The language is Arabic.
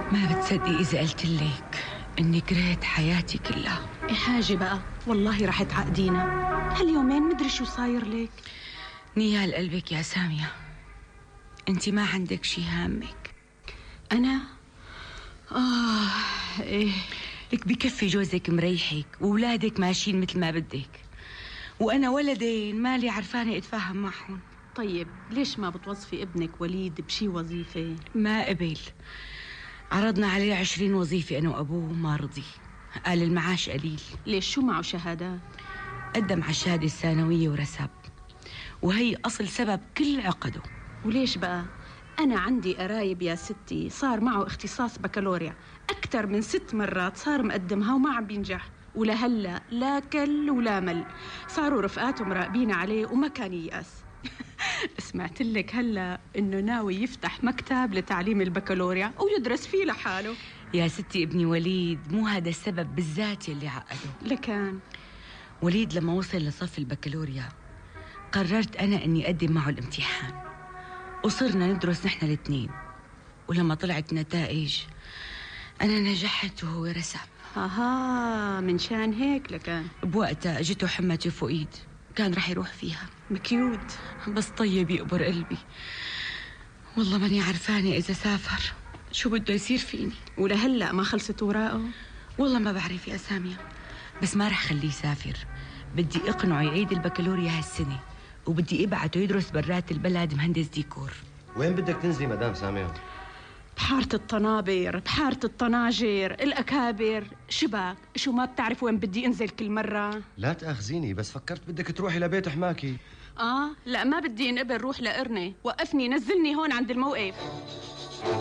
ما بتصدقي إذا قلت لك إني كرهت حياتي كلها. إيه حاجة بقى، والله رح تعقدينا. هاليومين مدري شو صاير لك. نيال قلبك يا سامية، أنت ما عندك شي هامك. أنا؟ إيه لك بكفي جوزك مريحك وولادك ماشيين مثل ما بدك، وأنا ولدين مالي عرفانة أتفاهم معهم. طيب ليش ما بتوظفي ابنك وليد بشي وظيفة؟ ما قبل، عرضنا عليه 20 وظيفة أنا وأبوه ما رضي، قال المعاش قليل. ليش شو معه شهادات؟ قدم على الشهادة الثانوية ورسب، وهي أصل سبب كل عقده. وليش بقى؟ أنا عندي قرايب يا ستي صار معه اختصاص بكالوريا أكتر من 6 مرات صار مقدمها وما عم بينجح، ولهلا لا كل ولا مل. صاروا رفقاته مراقبين عليه وما كان ييأس. سمعت لك هلا إنه ناوي يفتح مكتب لتعليم البكالوريا ويدرس فيه لحاله. يا ستي ابني وليد مو هذا السبب بالذات اللي عقده. لكان وليد لما وصل لصف البكالوريا قررت أنا أني أقدم معه الامتحان، وصرنا ندرس نحن الاثنين، ولما طلعت نتائج أنا نجحت وهو رسب. من شان هيك لكان بوقتها اجته حمى فوقيد كان رح يروح فيها. مكيود بس طيب يقبر قلبي، والله ماني عرفانة إذا سافر شو بده يصير فيني. ولهلا ما خلصت وراءه؟ والله ما بعرف يا سامية، بس ما رح خليه يسافر. بدي اقنعه يعيد البكالوريا هالسنة، وبدي ابعته يدرس برات البلد مهندس ديكور. وين بدك تنزلي مدام سامية؟ بحارة الطنابر، بحارة الطناجر، الأكابر. شباك شو ما بتعرف وين بدي انزل كل مرة؟ لا تأخذيني، بس فكرت بدك تروحي لبيت حماكي. لا ما بدي انقبل روح لقرنة. وقفني نزلني هون عند الموقف.